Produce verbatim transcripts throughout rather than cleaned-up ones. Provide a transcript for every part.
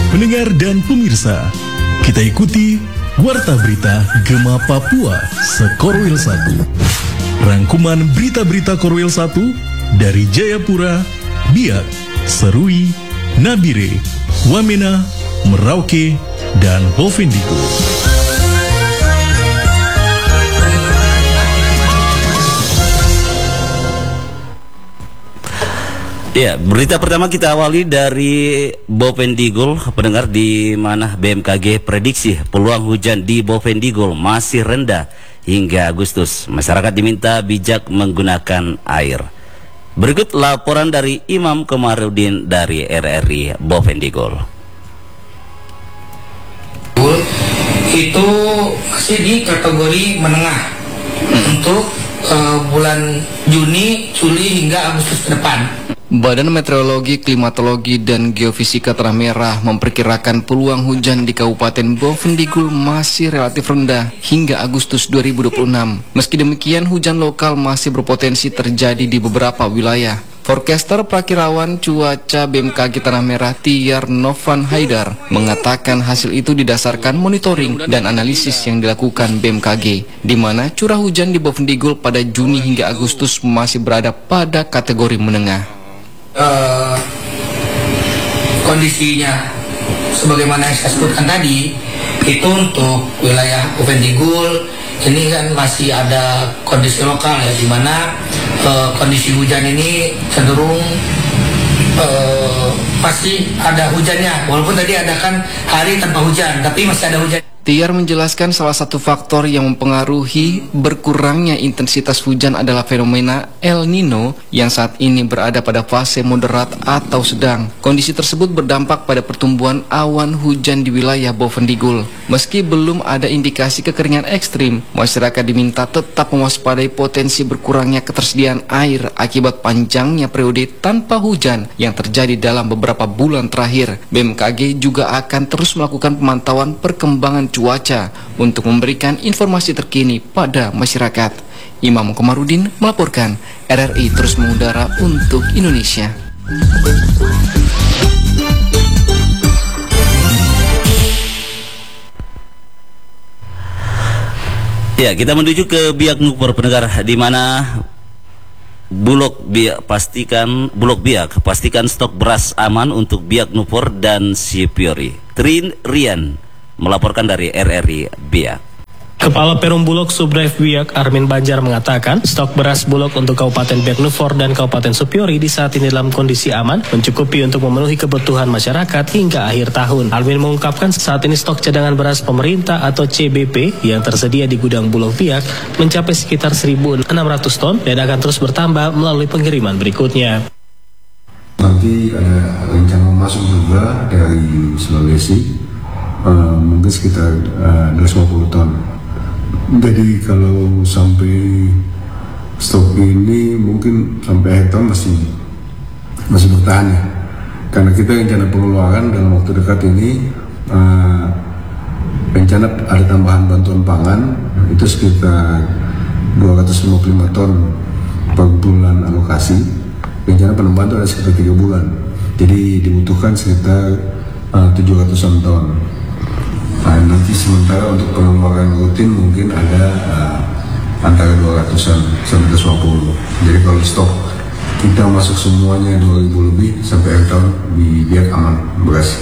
Pendengar dan pemirsa, kita ikuti Warta Berita Gema Papua Sekorwil satu. Rangkuman berita-berita Korwil satu dari Jayapura, Biak, Serui, Nabire, Wamena, Merauke, dan Bovendigul. Ya, berita pertama kita awali dari Bovendigul, pendengar, di mana B M K G prediksi peluang hujan di Bovendigul masih rendah hingga Agustus. Masyarakat diminta bijak menggunakan air. Berikut laporan dari Imam Komarudin dari R R I Bovendigul. Itu masih di kategori menengah untuk uh, bulan Juni, Juli hingga Agustus ke depan. Badan Meteorologi, Klimatologi, dan Geofisika Tanah Merah memperkirakan peluang hujan di Kabupaten Bovendigul masih relatif rendah hingga Agustus dua ribu dua puluh enam. Meski demikian, hujan lokal masih berpotensi terjadi di beberapa wilayah. Forecaster Prakirawan Cuaca B M K G Tanah Merah Tiar Novan Haidar mengatakan hasil itu didasarkan monitoring dan analisis yang dilakukan B M K G, di mana curah hujan di Bovendigul pada Juni hingga Agustus masih berada pada kategori menengah. Uh, kondisinya sebagaimana yang saya sebutkan tadi, itu untuk wilayah Bovendigul ini kan masih ada kondisi lokal ya, di mana uh, kondisi hujan ini cenderung uh, masih ada hujannya, walaupun tadi ada kan hari tanpa hujan, tapi masih ada hujan. Tiar menjelaskan salah satu faktor yang mempengaruhi berkurangnya intensitas hujan adalah fenomena El Nino yang saat ini berada pada fase moderat atau sedang. Kondisi tersebut berdampak pada pertumbuhan awan hujan di wilayah Bovendigul. Meski belum ada indikasi kekeringan ekstrim, masyarakat diminta tetap mewaspadai potensi berkurangnya ketersediaan air akibat panjangnya periode tanpa hujan yang terjadi dalam beberapa bulan terakhir. B M K G juga akan terus melakukan pemantauan perkembangan cuaca untuk memberikan informasi terkini pada masyarakat. Imam Komarudin melaporkan, R R I terus mengudara untuk Indonesia. Ya, kita menuju ke Biak Nupor, pendengar, di mana Bulog Biak pastikan Bulog Biak pastikan stok beras aman untuk Biak Nupor dan Sipiori. Trin Rian melaporkan dari R R I Biak. Kepala Perum Bulog Subdrive Biak Armin Banjar mengatakan stok beras Bulog untuk Kabupaten Biak Nupor dan Kabupaten Sipiori di saat ini dalam kondisi aman, mencukupi untuk memenuhi kebutuhan masyarakat hingga akhir tahun. Armin mengungkapkan saat ini stok cadangan beras pemerintah atau C B P yang tersedia di gudang Bulog Biak mencapai sekitar seribu enam ratus ton dan akan terus bertambah melalui pengiriman berikutnya. Nanti ada rencana masuk juga dari Sulawesi, uh, mungkin sekitar uh, dua ratus lima puluh ton. Jadi kalau sampai stok ini mungkin sampai akhir tahun masih masih bertahan ya, karena kita rencana pengeluaran dalam waktu dekat ini, uh, rencana ada tambahan bantuan pangan itu sekitar dua ratus lima puluh lima ton per bulan alokasi. Rencana penambahan itu ada sekitar tiga bulan, jadi dibutuhkan sekitar uh, tujuh ratusan ton. Nah, nanti sementara untuk pengeluaran rutin mungkin ada uh, antara dua ratusan sampai dua ratus lima puluh. Jadi kalau stok kita masuk semuanya dua ribu lebih sampai akhir tahun biar aman beras.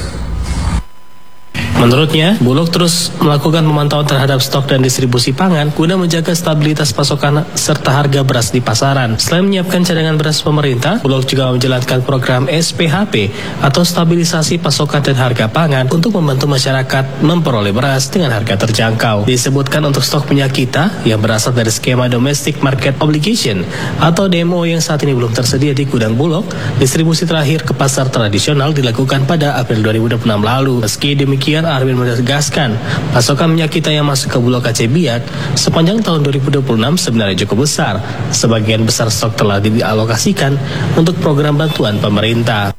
Menurutnya, Bulog terus melakukan pemantauan terhadap stok dan distribusi pangan guna menjaga stabilitas pasokan serta harga beras di pasaran. Selain menyiapkan cadangan beras pemerintah, Bulog juga menjalankan program S P H P atau stabilisasi pasokan dan harga pangan untuk membantu masyarakat memperoleh beras dengan harga terjangkau. Disebutkan untuk stok minyak kita yang berasal dari skema Domestic Market Obligation atau D M O yang saat ini belum tersedia di gudang Bulog, distribusi terakhir ke pasar tradisional dilakukan pada April dua ribu dua puluh enam lalu. Meski demikian, Armin menegaskan pasokan minyak kita yang masuk ke Bulog A C Biak sepanjang tahun dua ribu dua puluh enam sebenarnya cukup besar. Sebagian besar stok telah dialokasikan untuk program bantuan pemerintah.